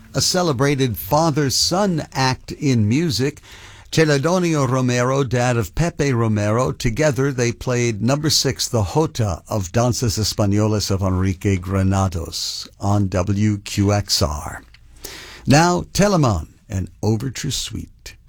a celebrated father-son act in music. Celedonio Romero, dad of Pepe Romero, together they played number 6, the Jota of Danzas Españolas of Enrique Granados on WQXR. Now, Telemann, an overture suite.